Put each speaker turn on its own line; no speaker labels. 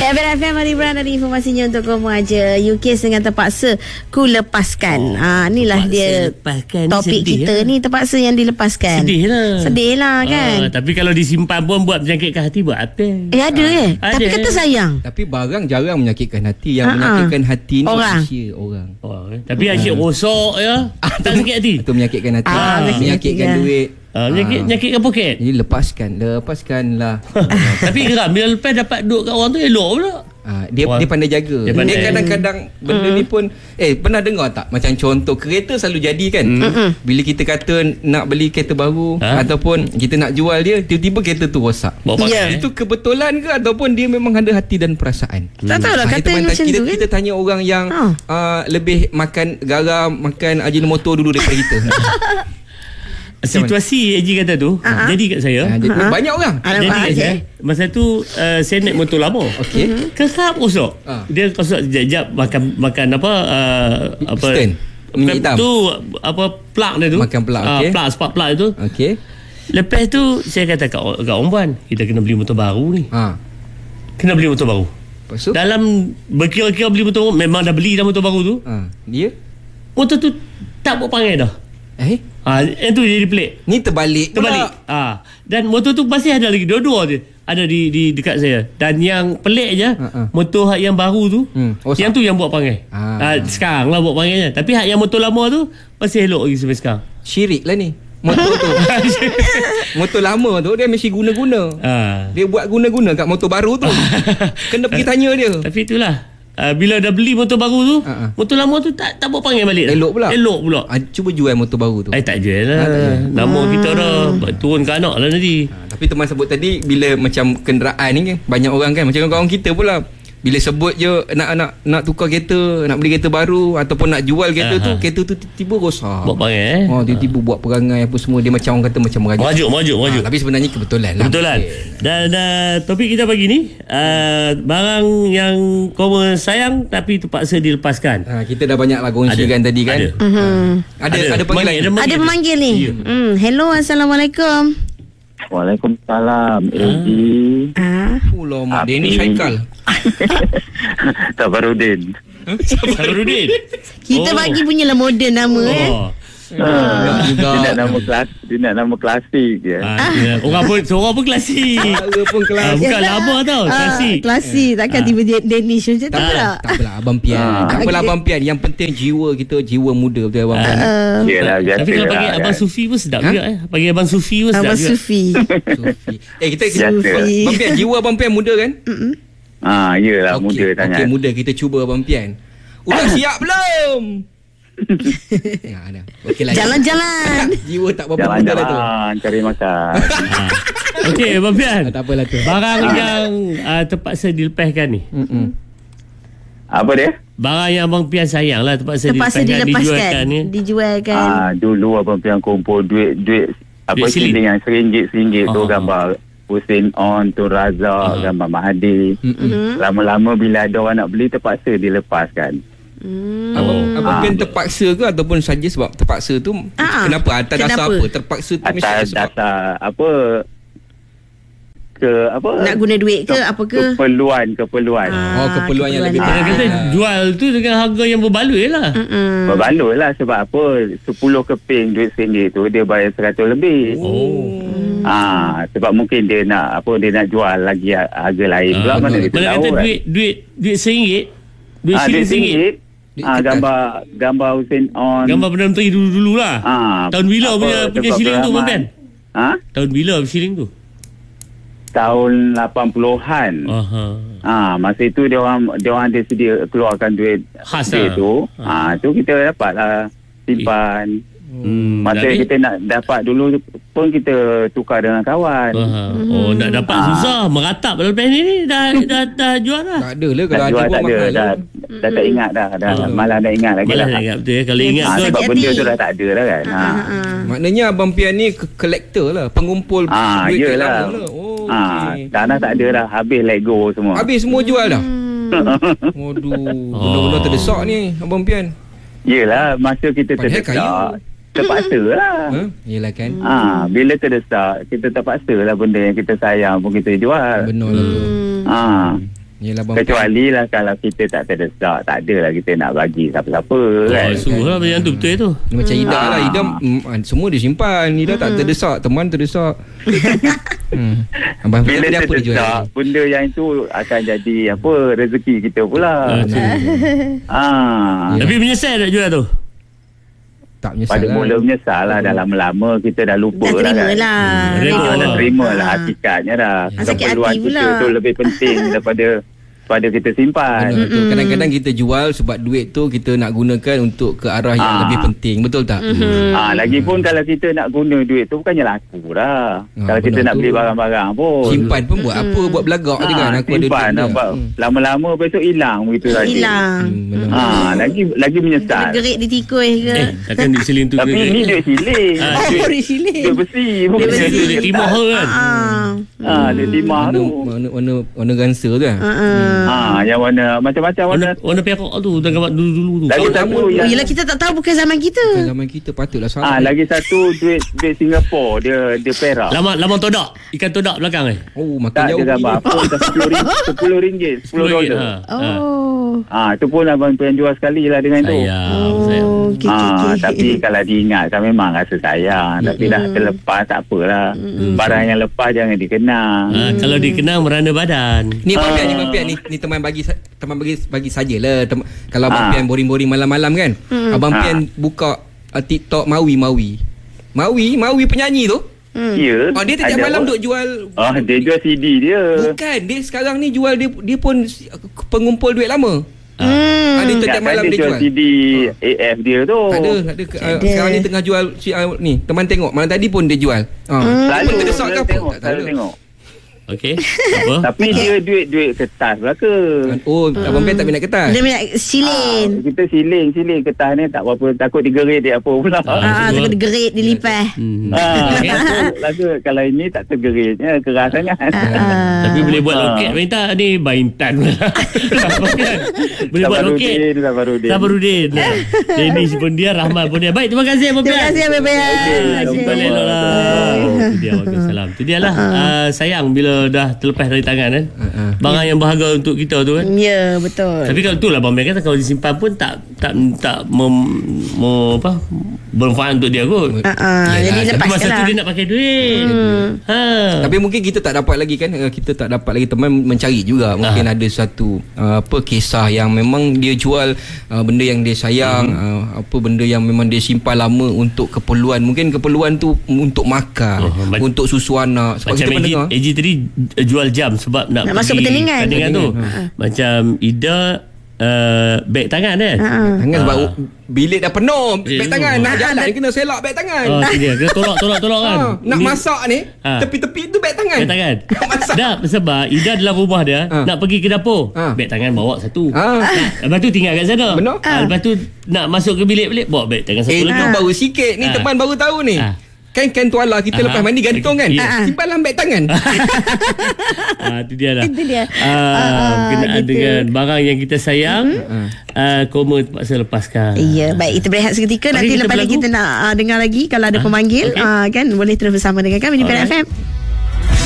FM Mariburan ada informasinya untuk kamu aja. UK dengan terpaksa ku lepaskan. Inilah dia topik kita ni, terpaksa yang dilepaskan. Sedih lah kan.
Tapi kalau disimpan pun buat menyakitkan hati, buat apa?
Ada tapi kata sayang.
Tapi barang jarang menyakitkan hati. Yang menyakitkan hati ni orang.
Tapi asyik rosak ya. Tak sakit hati.
Itu menyakitkan hati. Menyakitkan duit.
Nyakitkan poket.
Jadi lepaskanlah.
Tapi geram bila lepas dapat duit kat orang tu elok pula.
Dia pandai jaga. Dia kadang-kadang benda ni pun pernah dengar tak? Macam contoh kereta selalu jadi kan. Bila kita kata nak beli kereta baru ataupun kita nak jual dia, tiba-tiba kereta tu rosak. Itu kebetulan ke ataupun dia memang ada hati dan perasaan?
Tak tahu lah kata macam tu kan.
Kita tanya orang yang lebih makan garam, makan ajinomoto dulu daripada kita.
Situasi Eji kata tu jadi kat saya.
Banyak orang.
Jadi kat saya. Masa tu saya naik motor lama. Kerap rosak. Dia rosak sekejap makan apa
minyak hitam.
Tu plug dia tu.
Makan plug.
Plug, spark plug tu. Lepas tu saya kata kat orang puan, kita kena beli motor baru ni. Kena beli motor baru. Dalam berkira-kira beli motor baru, memang dah beli dah motor baru tu.
Dia
motor tu tak buat pangai dah. Itu jadi pelik.
Ni terbalik.
Dan motor tu masih ada lagi, dua-dua je ada di dekat saya. Dan yang pelik je motor hak yang baru tu, yang tu yang buat pangai. Sekarang lah buat pangainya. Tapi hak yang motor lama tu masih elok lagi sampai sekarang.
Syirik lah ni motor tu. Motor lama tu dia mesti guna-guna. Dia buat guna-guna kat motor baru tu. Kena pergi tanya dia.
Tapi itulah, bila dah beli motor baru tu, motor lama tu tak buat panggil balik.
Elok pula.
Cuba
jual motor baru tu.
Tak jual lah. Nama kita dah turun ke anak lah nanti.
Tapi teman sebut tadi, bila macam kenderaan ni kan, banyak orang kan, macam kawan kita pula, bila sebut je nak tukar kereta, nak beli kereta baru ataupun nak jual kereta tu, kereta tu tiba-tiba rosak.
Buat panggil
tiba-tiba buat perangai apa semua. Dia macam orang kata macam
merajuk.
Tapi sebenarnya kebetulan lah.
Betulan. Dan topik kita pagi ni, barang yang kau sayang tapi terpaksa dilepaskan.
Kita dah banyak lah kongsikan tadi kan. Ada panggilan.
Ada pemanggil ni. Hello, Assalamualaikum.
Waalaikumsalam.
Lama dia ni Syaikal.
Sabarudin.
Kita bagi punyalah moden nama
Dia nak nama klasik je.
Seorang pun klasik. Bukan lama tau.
Klasik. Takkan tiba Danish macam tu pula.
Tak apalah Abang Pian. Tak apalah Abang Pian. Yang penting jiwa kita, jiwa muda betul Abang Pian.
Tapi kalau panggil Abang Sufi pun sedap juga. Panggil Abang Sufi pun sedap juga.
Abang Sufi.
Kita Abang Pian, jiwa Abang Pian muda kan?
Yelah, muda sangat.
Muda. Kita cuba Abang Pian. Udah siap belum? Jalan-jalan. Jiwa tak berapa muda lah tu.
Jalan-jalan cari makan.
Okey Abang Pian,
tak apalah tu.
Barang yang terpaksa dilepaskan ni.
Apa dia?
Barang yang Abang Pian sayang lah, terpaksa dilepaskan ni.
Dijualkan.
Dulu Abang Pian kumpul duit apa siling yang RM1 tu, gambar Hussein On, Tun Razak, gambar Mahathir. Lama-lama bila ada orang nak beli, terpaksa dilepaskan.
Abang Pian terpaksa ke ataupun saja sebab terpaksa tu? Kenapa? Atas dasar apa? Terpaksa tu
atas dasar apa?
Nak guna duit ke apa ke?
Keperluan.
Keperluan yang lebih
tinggi. Kita jual tu dengan harga yang berbaloi lah.
Berbaloi lah sebab apa? 10 keping duit RM1 tu dia bayar 100 lebih. Sebab mungkin dia nak jual lagi harga lain pula. Mana kita tahu
kata duit RM1, duit RM1.
Gambar Hussein On,
gambar Perdana Menteri dulu lah. Tahun bila punya siling tu Abang Pian? Tahun bila siling tu?
Tahun 80-an. Masa itu dia orang ada sedia keluarkan duit khas tu. Tu kita dapatlah simpan. Masa kita nak dapat dulu pun kita tukar dengan kawan.
Nak dapat susah, meratap lepas ni dah jual lah.
Tak ada lah kalau ada pun mahal lah.
Dah tak ingat dah. Malah dah ingat lagi lah.
Betul kalau ingat tu
sebab benda tu dah tak ada lah kan.
Maknanya Abang Pian ni collector lah, pengumpul duit
yelah. Tanah tak ada dah, habis let go semua.
Habis semua jual dah. Waduh, benar-benar terdesak ni Abang Pian.
Yelah, masa kita terdesak, terpaksa lah.
Yelah kan.
Bila terdesak, kita terpaksa lah benda yang kita sayang pun kita jual.
Benar lah tu.
Kecuali lah kalau kita tak terdesak, tak adalah kita nak bagi siapa-siapa kan.
Suruh lah yang tu betul tu.
Macam Ida lah, Ida semua dia simpan. Ida tak terdesak, teman terdesak.
Bila dia terdesak, benda yang itu akan jadi rezeki kita pula.
Tapi menyesal tak jual tu?
Tak menyesal.
Pada mula menyesal lah. Dah lama-lama kita dah lupa
dah
lah kan. Dah terima lah hakikatnya dah. Keperluan kita tu lebih penting daripada kita simpan.
Kadang-kadang kita jual sebab duit tu kita nak gunakan untuk ke arah yang lebih penting. Betul tak?
Lagipun kalau kita nak guna duit tu bukannya laku dah. Kalau kita nak beli barang-barang pun
simpan pun buat apa? Buat belagak je kan. Aku
simpan lama-lama besok hilang begitu saja.
Hilang.
Lagi menyesal.
Gerik di tikus ke?
Takkan duit siling tu.
Tapi ni duit siling.
Duit siling.
Duit besi.
Duit timah kan.
Duit timah tu.
Warna gansa tu kan.
Yang warna macam-macam
warna perak tu gambar dulu tu.
Lagi satu
yelah kita tak tahu bukan zaman kita.
Zaman kita patutlah salah.
Lagi satu duit Singapura dia perak.
Lama todak, ikan todak belakang
makin jauh.
Tak ada gambar apa $10 $10. Itu pun abang tuan jual sekali lah dengan tu. Tapi kalau diingatkan memang rasa sayang. Tapi dah terlepas tak apalah. Barang yang lepas jangan dikenang.
Kalau dikenang merana badan.
Ni Abang Pian ni teman bagi sajalah. Kalau Abang Pian boring-boring malam-malam kan, Abang Pian buka TikTok Mawi penyanyi tu.
Ya.
Dia tiap malam duk jual.
Dia jual CD dia.
Bukan, dia sekarang ni jual dia pun pengumpul duit lama. Dia tiap malam dia jual
CD AF dia tu.
Ada. Sekarang ni tengah jual ni. Teman tengok malam tadi pun dia jual.
Selalu
terdesak ke apa? Tak tahu.
Tengok.
Okey. Apa?
Tapi dia duit kertas lah ke?
Abang Pian tak minat kertas.
Dia minat silin.
Kita siling kertas ni tak apa, takut digerit dia apa pula.
Takut digerit, dilipas.
Lagu kalau ini tak tergeritnya, keras sangat.
Tapi boleh buat loket minta ni Baintan. Boleh buat loket Sabarudin. Ini pun dia, Rahman pun dia. Baik, terima kasih Abang Pian.
Terima kasih Abang Pian.
Balik dia Waalaikumsalam. Tu dia lah. Sayang bila dah terlepas dari tangan kan. Barang yang berharga untuk kita tu kan.
Ya, betul.
Tapi kalau itulah Abang Pian kata, kalau disimpan pun tak bermanfaat untuk dia kot.
Jadi
tapi masa tu dia nak pakai duit.
Tapi mungkin kita tak dapat lagi kan. Kita tak dapat lagi teman mencari juga. Mungkin ada satu kisah yang memang dia jual benda yang dia sayang, benda yang memang dia simpan lama untuk keperluan. Mungkin keperluan tu untuk makan, untuk susu anak. Sebab
macam AG tadi jual jam sebab nak
masuk pertandingan
tu. Macam Ida beg tangan
tangan sebab bilik dah penuh beg tangan. Nak jalan kena selak beg tangan.
Dia kena tolak kan.
Nak masak ni tepi-tepi tu beg tangan.
Dah sebab Ida dalam rumah dia nak pergi ke dapur, beg tangan bawa satu. Lepas tu tinggal kat sana. Lepas tu nak masuk ke bilik balik bawa beg tangan satu lagi.
Baru sikit ni teman baru tahu ni. Kan tuala kita lepas mandi gantung kan. Simpan dalam beg tangan.
Itu dia lah. Berkenaan dengan barang yang kita sayang, koma terpaksa lepaskan.
Ya, baik, kita berehat seketika. Nanti lepas ni kita nak dengar lagi. Kalau ada pemanggil kan, boleh terus bersama dengan kami di PRFM.